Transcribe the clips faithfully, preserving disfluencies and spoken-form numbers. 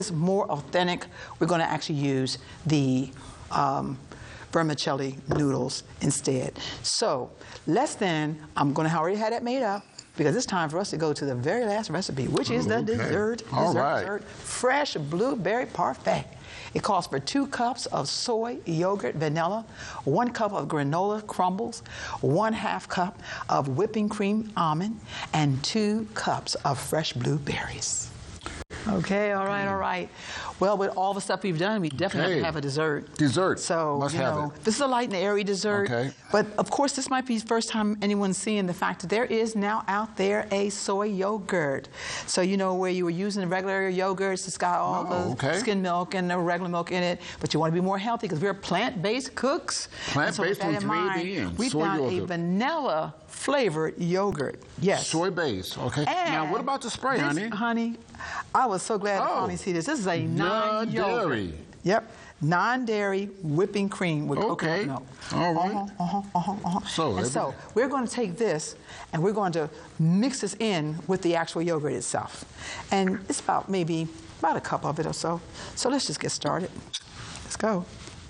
more authentic, we're going to actually use the um, vermicelli noodles instead. So let's then, I'm going to already have that made up because it's time for us to go to the very last recipe, which is the okay. dessert, All dessert, right. dessert, fresh blueberry parfait. It calls for two cups of soy, yogurt, vanilla, one cup of granola crumbles, one half cup of whipping cream almond, and two cups of fresh blueberries. Okay, all right, all right. Well, with all the stuff we've done, we definitely Okay. have to have a dessert. Dessert. So, Must you have know, it. this is a light and airy dessert. Okay. But of course, this might be the first time anyone's seeing the fact that there is now out there a soy yogurt. So, you know, where you were using regular yogurts, it's got all Oh, the okay. skim milk and the regular milk in it, but you want to be more healthy because we're plant-based cooks. And so with Plant-based that and in three mind, beans, we soy found a yogurt. vanilla flavored yogurt. Yes. Soy base. Okay. And now, what about the spray, this, honey? Honey, I was so glad to Oh. finally see this. This is a non-yogurt. Non-dairy. Yep. Non-dairy whipping cream with Okay. coconut milk. All right. Uh-huh, uh-huh, uh-huh, uh-huh. So, and every- so we're going to take this and we're going to mix this in with the actual yogurt itself. And it's about maybe about a cup of it or so. So let's just get started. Let's go.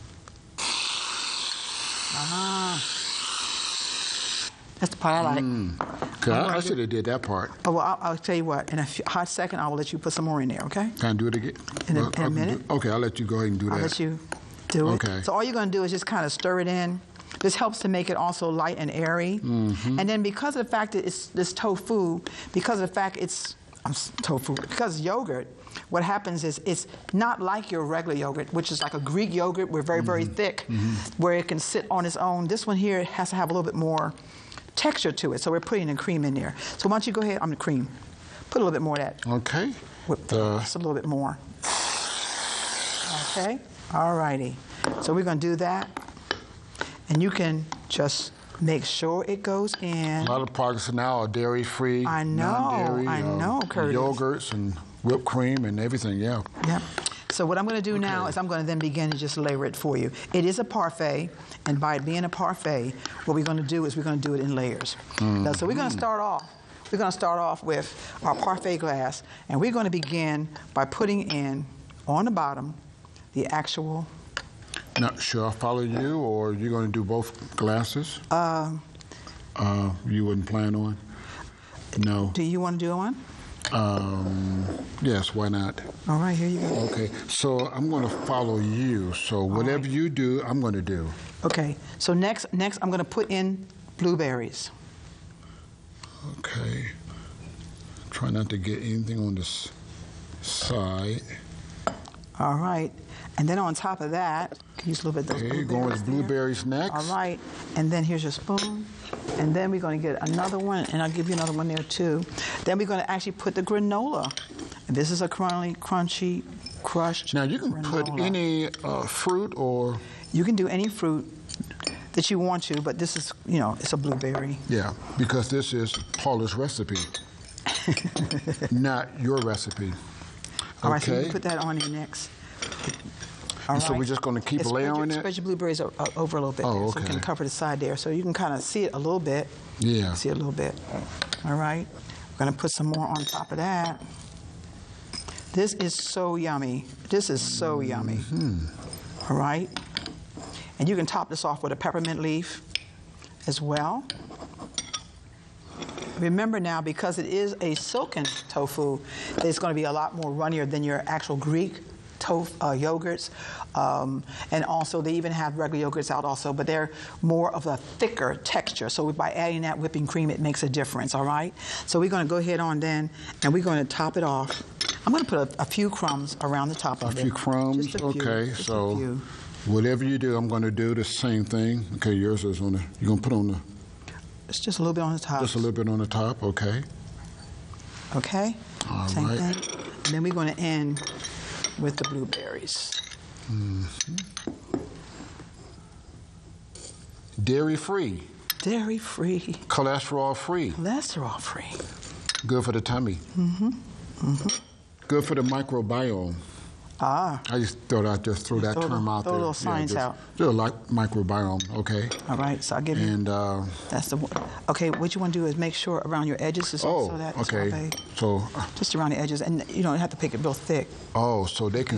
Uh-huh. That's the part I like. Mm. Okay, I, I should have did that part. Oh, well, I'll, I'll tell you what. In a few, hot second, I will let you put some more in there, okay? Can I do it again? In a- Well, in a I can minute. do- okay, I'll let you go ahead and do I'll that. let you do it. Okay. So all you're going to do is just kind of stir it in. This helps to make it also light and airy. Mm-hmm. And then because of the fact that it's this tofu, because of the fact it's um, tofu, because yogurt, what happens is it's not like your regular yogurt, which is like a Greek yogurt. We're very, very thick, where it can sit on its own. This one here has to have a little bit more texture to it. So we're putting the cream in there. So why don't you go ahead on the cream. Put a little bit more of that. Okay. Whip The- just a little bit more. Okay. All righty. So we're going to do that. And you can just make sure it goes in. A lot of products now are dairy-free, I know, non-dairy, I uh, know, Curtis. yogurts and whipped cream and everything, yeah. Yep. So what I'm going to do now Okay. is I'm going to then begin to just layer it for you. It is a parfait, and by it being a parfait, what we're going to do is we're going to do it in layers. Mm. Now, so we're going to start off. We're going to start off with our parfait glass, and we're going to begin by putting in on the bottom the actual. Now, should I follow you, or you're going to do both glasses? Um, Uh, you wouldn't plan on? No. do you want to do one? Um, yes, why not? All right, here you go. Okay, so I'm going to follow you. So whatever you do, I'm going to do. Okay. So next, next I'm going to put in blueberries. Okay. Try not to get anything on this side. All right. And then on top of that, can you use a little bit of those Okay, blueberries going with there? blueberries next. All right. And then here's your spoon. And then we're going to get another one, and I'll give you another one there too. Then we're going to actually put the granola. And this is a crunchy, crunchy, crushed Now, you can put granola. any uh, fruit or, You can do any fruit that you want to, but this is, you know, it's a blueberry. yeah, because this is Paula's recipe, not your recipe. All right, so you Okay. can put that on there next. All And so right. we're just gonna keep And spread your- layering it? Spread your blueberries o- o- over a little bit Oh, there, so you okay. can cover the side there. So you can kind of see it a little bit. Yeah. See it a little bit. All right. We're going to put some more on top of that. This is so yummy. This is so yummy. All right. And you can top this off with a peppermint leaf as well. Remember now, because it is a silken tofu, it's going to be a lot more runnier than your actual Greek tofu uh, yogurts. Um, and also, they even have regular yogurts out also, but they're more of a thicker texture. So by adding that whipping cream, it makes a difference, all right? So we're going to go ahead on then, and we're going to top it off. I'm going to put a, a few crumbs around the top A of it. few crumbs, Just a few, okay. just a So few. whatever you do, I'm going to do the same thing. Okay, yours is on the, you're going to put on the, It's just a little bit on the top. just a little bit on the top, okay. Okay? All Same right. thing. And then we're going to end with the blueberries. Dairy-free, Dairy-free, cholesterol-free, cholesterol-free. good for the tummy. Mm-hmm. Mm-hmm. Good for the microbiome. Ah, I just thought I'd just throw that throw term the- out throw there. little science just, out. Just like microbiome, okay? all right. So I'll give you. And, uh, That's the one. Okay, what you want to do is make sure around your edges is oh, also that okay. sorbet. So, uh, Just around the edges, and you don't have to pick it real thick. oh, so they can